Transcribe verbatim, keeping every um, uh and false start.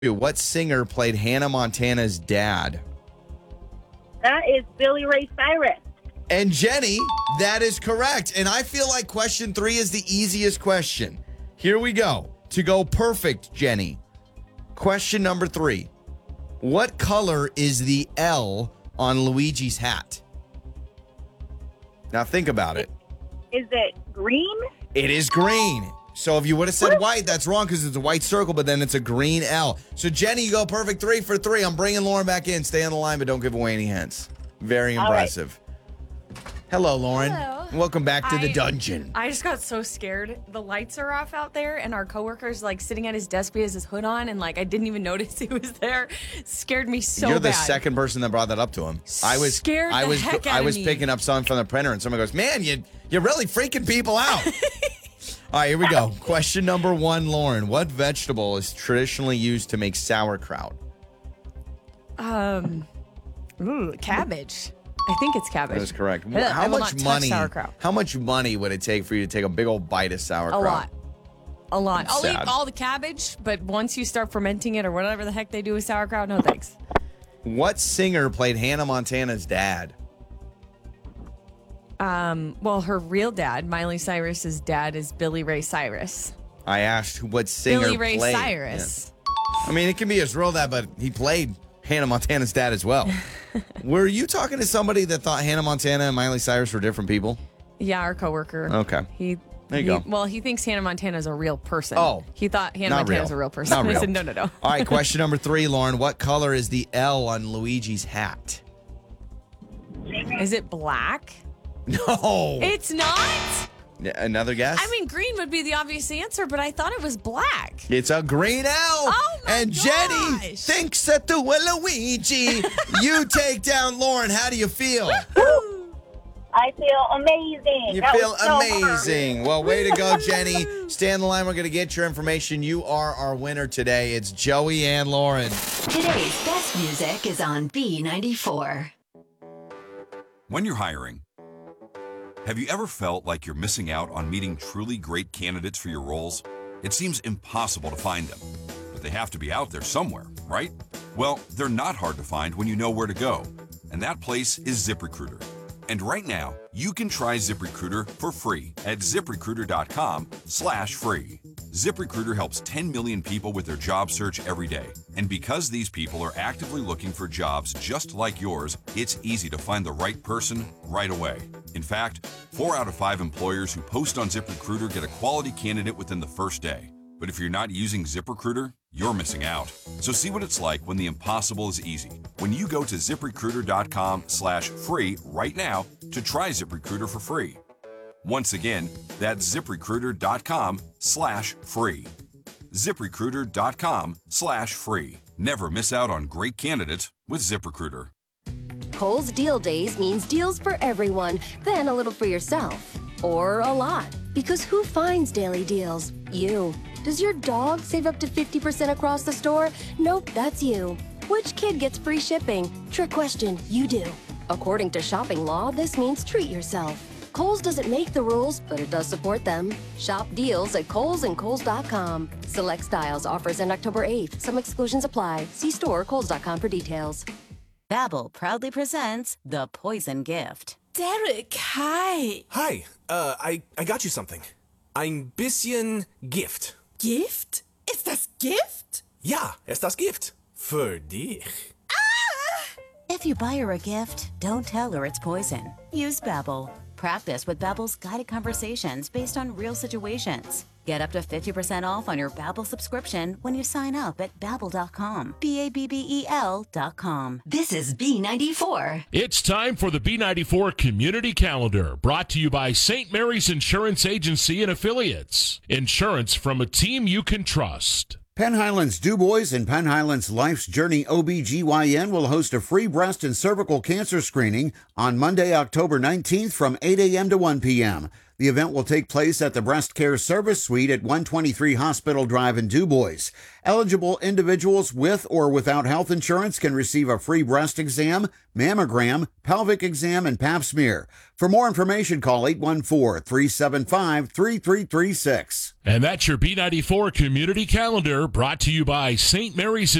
What singer played Hannah Montana's dad? That is Billy Ray Cyrus. And Jenny, that is correct. And I feel like question three is the easiest question. Here we go. To go perfect, Jenny. Question number three. What color is the L on Luigi's hat? Now think about it. Is it green? It is green. So if you would have said white, that's wrong because it's a white circle, but then it's a green L. So Jenny, you go perfect three for three. I'm bringing Lauren back in. Stay on the line, but don't give away any hints. Very impressive. Hello, Lauren. Hello. Welcome back to I, the dungeon. I just got so scared. The lights are off out there, and our coworker's like sitting at his desk with his hood on, and like I didn't even notice he was there. Scared me so You're bad. the second person that brought that up to him. I was Scared I the was heck out I of was me. picking up something from the printer, and someone goes, "Man, you you're really freaking people out." All right, here we go. Question number one, Lauren. What vegetable is traditionally used to make sauerkraut? Um, ooh, cabbage. I think it's cabbage. That is correct. I How will much not touch money? sauerkraut. How much money would it take for you to take a big old bite of sauerkraut? A lot. A lot. That's I'll sad. eat all the cabbage, but once you start fermenting it or whatever the heck they do with sauerkraut, no thanks. What singer played Hannah Montana's dad? Um, well, her real dad, Miley Cyrus's dad, is Billy Ray Cyrus. I asked who- what singer Billy Ray played. Cyrus. Yeah. I mean, it can be his real dad, but he played Hannah Montana's dad as well. Were you talking to somebody that thought Hannah Montana and Miley Cyrus were different people? Yeah, our coworker. Okay. He. There you he- go. Well, he thinks Hannah Montana is a real person. Oh. He thought Hannah Not Montana is real. a real person. Not I real. said, no, no, no. All right, question number three, Lauren. What color is the L on Luigi's hat? Is it black? No. It's not? Yeah, Another guess? I mean, green would be the obvious answer, but I thought it was black. It's a green L. Oh, my And Jenny gosh. thinks that the Luigi. You take down Lauren. How do you feel? I feel amazing. You That feel was so hard. amazing. Well, way to go, Jenny. Stay on the line. We're going to get your information. You are our winner today. It's Joey and Lauren. Today's best music is on B ninety-four. When you're hiring, have you ever felt like you're missing out on meeting truly great candidates for your roles? It seems impossible to find them, but they have to be out there somewhere, right? Well, they're not hard to find when you know where to go, and that place is ZipRecruiter. And right now, you can try ZipRecruiter for free at ZipRecruiter.com slash free. ZipRecruiter helps ten million people with their job search every day. And because these people are actively looking for jobs just like yours, it's easy to find the right person right away. In fact, four out of five employers who post on ZipRecruiter get a quality candidate within the first day. But if you're not using ZipRecruiter, you're missing out. So see what it's like when the impossible is easy. When you go to ZipRecruiter.com slash free right now to try ZipRecruiter for free. Once again, that's ZipRecruiter.com slash free. ZipRecruiter.com slash free. Never miss out on great candidates with ZipRecruiter. Kohl's Deal Days means deals for everyone, then a little for yourself. Or a lot. Because who finds daily deals? You. Does your dog save up to fifty percent across the store? Nope, that's you. Which kid gets free shipping? Trick question, you do. According to shopping law, this means treat yourself. Kohl's doesn't make the rules, but it does support them. Shop deals at Kohl's and Kohl's dot com. Select styles offers end October eighth. Some exclusions apply. See store Kohl's dot com for details. Babbel proudly presents The Poison Gift. Derek, hi. Hi, uh, I, I got you something. Ein bisschen Gift. Gift? Ist das Gift? Ja, es das Gift. Für dich. If you buy her a gift, don't tell her it's poison. Use Babbel. Practice with Babbel's guided conversations based on real situations. Get up to fifty percent off on your Babbel subscription when you sign up at Babbel dot com. B A B B E L dot com. This is B ninety-four. It's time for the B ninety-four Community Calendar, brought to you by Saint Mary's Insurance Agency and Affiliates. Insurance from a team you can trust. Penn Highlands Du Bois and Penn Highlands Life's Journey O B G Y N will host a free breast and cervical cancer screening on Monday, October nineteenth from eight a.m. to one p.m. The event will take place at the Breast Care Service Suite at one twenty-three Hospital Drive in DuBois. Eligible individuals with or without health insurance can receive a free breast exam, mammogram, pelvic exam, and pap smear. For more information, call eight one four, three seven five, three three three six. And that's your B ninety-four Community Calendar, brought to you by Saint Mary's